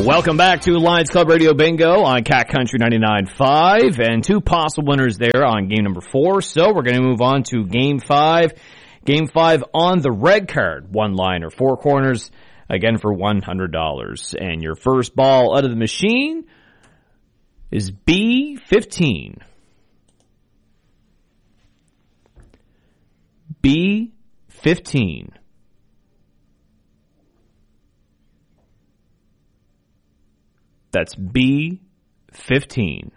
Welcome back to Lions Club Radio Bingo on Cat Country 99.5, and two possible winners there on game number 4. So we're going to move on to game 5. Game 5 on the red card, one liner, 4 corners, again for $100. And your first ball out of the machine is B15. B15. That's B15.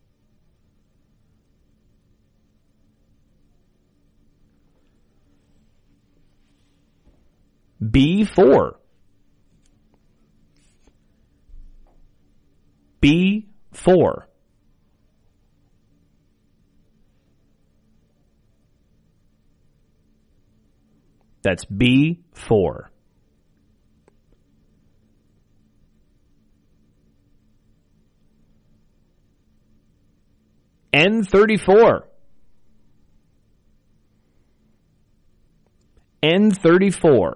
B4. B4. That's B4. N34. N34.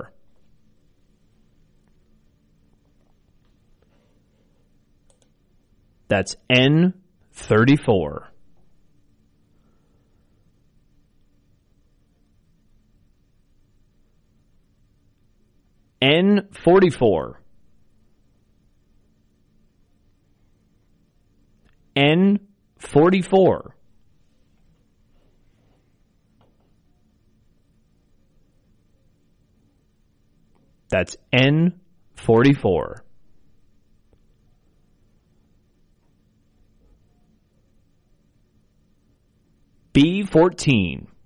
That's N34. N44. N44. That's N44. B14.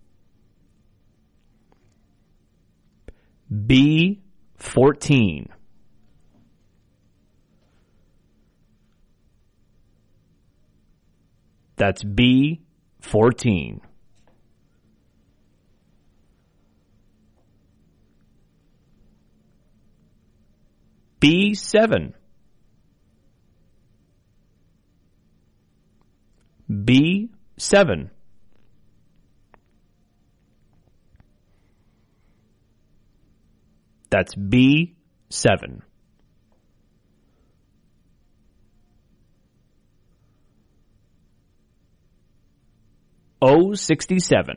B14. That's B14. B7. B7. That's B7. O67.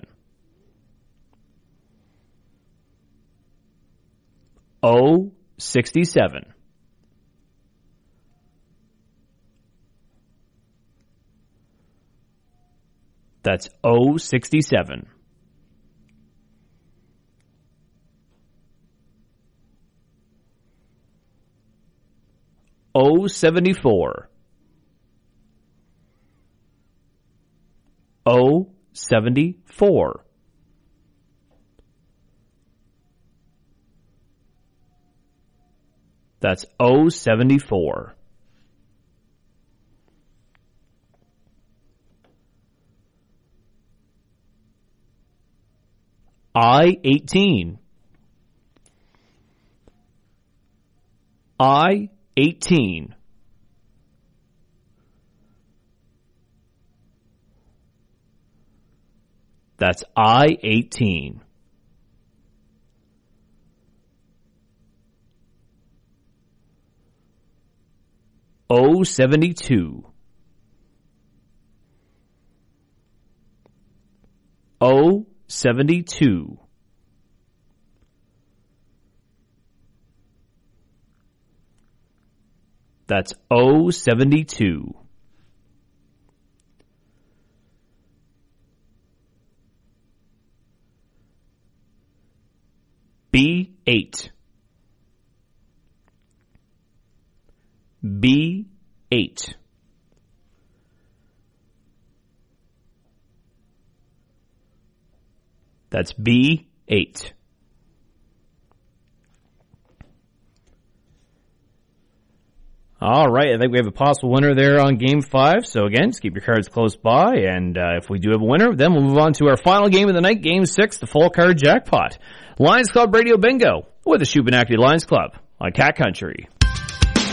O67. That's O67. O74. O74. That's O74. I-18. I-18. That's I-18. O72. O72. That's O72. B8. B8. That's B8. All right, I think we have a possible winner there on Game 5. So again, just keep your cards close by, and if we do have a winner, then we'll move on to our final game of the night, Game 6, the full card jackpot. Lions Club Radio Bingo with the Shubenacadie Lions Club on Cat Country.